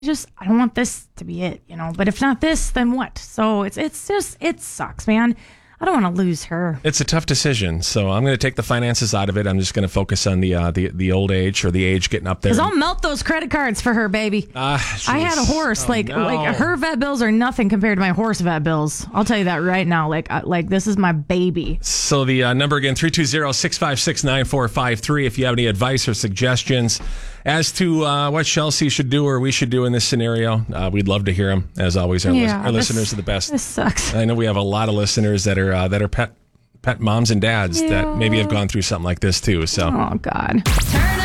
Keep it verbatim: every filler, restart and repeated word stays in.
just, I don't want this to be it, you know, but if not this, then what? So it's, it's just, it sucks, man. I don't want to lose her. It's a tough decision, so I'm going to take the finances out of it. I'm just going to focus on the uh, the the old age or the age getting up there. Because I'll melt those credit cards for her, baby. Uh, I had a horse. Oh, like no. like her vet bills are nothing compared to my horse vet bills. I'll tell you that right now. Like uh, like this is my baby. So the uh, number again, three two zero, six five six, nine four five three. If you have any advice or suggestions as to uh, what Chelsea should do or we should do in this scenario, uh, we'd love to hear them. As always, our, Yeah, lis- our this- listeners are the best. This sucks. I know we have a lot of listeners that are uh, that are pet pet moms and dads Yeah. that maybe have gone through something like this too. So. Oh, God.